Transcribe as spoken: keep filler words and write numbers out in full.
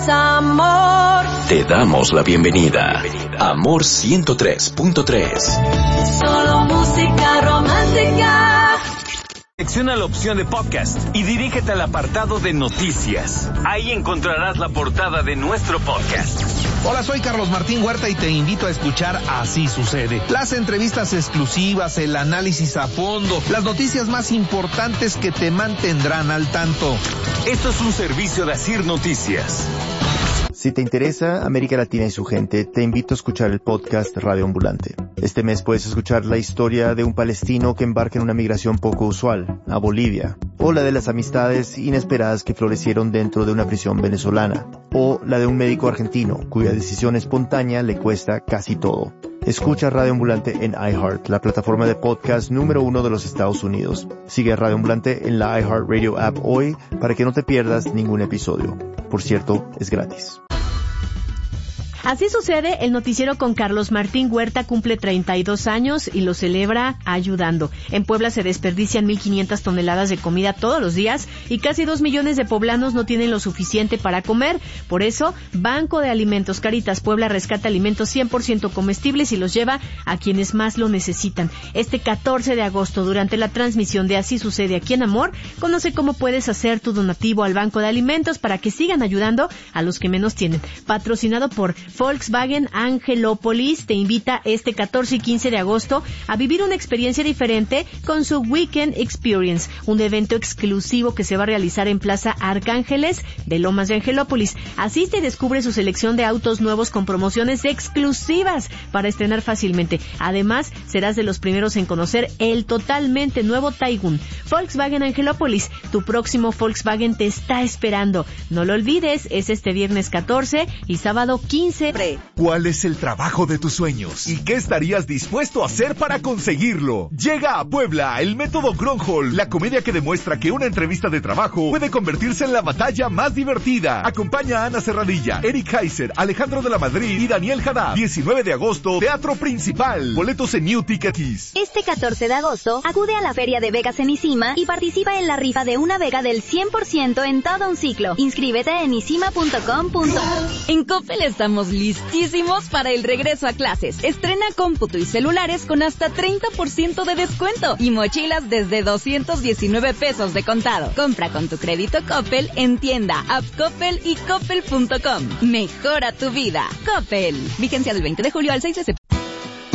Amor. Te damos la bienvenida. Amor ciento tres punto tres. Solo música romántica. Selecciona la opción de podcast y dirígete al apartado de noticias. Ahí encontrarás la portada de nuestro podcast. Hola, soy Carlos Martín Huerta y te invito a escuchar Así Sucede. Las entrevistas exclusivas, el análisis a fondo, las noticias más importantes que te mantendrán al tanto. Esto es un servicio de Asir Noticias. Si te interesa América Latina y su gente, te invito a escuchar el podcast Radio Ambulante. Este mes puedes escuchar la historia de un palestino que embarca en una migración poco usual, a Bolivia, o la de las amistades inesperadas que florecieron dentro de una prisión venezolana, o la de un médico argentino cuya decisión espontánea le cuesta casi todo. Escucha Radio Ambulante en iHeart, la plataforma de podcast número uno de los Estados Unidos. Sigue a Radio Ambulante en la iHeartRadio app hoy para que no te pierdas ningún episodio. Por cierto, es gratis. Así sucede, el noticiero con Carlos Martín Huerta cumple treinta y dos años y lo celebra ayudando. En Puebla se desperdician mil quinientas toneladas de comida todos los días y casi dos millones de poblanos no tienen lo suficiente para comer. Por eso, Banco de Alimentos Caritas Puebla rescata alimentos cien por ciento comestibles y los lleva a quienes más lo necesitan. Este catorce de agosto, durante la transmisión de Así Sucede aquí en Amor, conoce cómo puedes hacer tu donativo al Banco de Alimentos para que sigan ayudando a los que menos tienen. Patrocinado por Volkswagen Angelópolis te invita este catorce y quince de agosto a vivir una experiencia diferente con su Weekend Experience, un evento exclusivo que se va a realizar en Plaza Arcángeles de Lomas de Angelópolis. Asiste y descubre su selección de autos nuevos con promociones exclusivas para estrenar fácilmente. Además, serás de los primeros en conocer el totalmente nuevo Taigun. Volkswagen Angelópolis, tu próximo Volkswagen te está esperando. No lo olvides, es este viernes catorce y sábado quince. ¿Cuál es el trabajo de tus sueños? ¿Y qué estarías dispuesto a hacer para conseguirlo? Llega a Puebla el método Gronholm, la comedia que demuestra que una entrevista de trabajo puede convertirse en la batalla más divertida. Acompaña a Ana Serradilla, Eric Heiser, Alejandro de la Madrid y Daniel Haddad. diecinueve de agosto, Teatro Principal. Boletos en New Tickets. Este catorce de agosto, acude a la Feria de Vegas en Isima y participa en la rifa de una Vega del cien por ciento en todo un ciclo. Inscríbete en isima punto com. En Coppel estamos listísimos para el regreso a clases. Estrena cómputo y celulares con hasta treinta por ciento de descuento y mochilas desde doscientos diecinueve pesos de contado. Compra con tu crédito Coppel en tienda, app Coppel y coppel punto com. Mejora tu vida. Coppel. Vigencia del veinte de julio al seis de septiembre.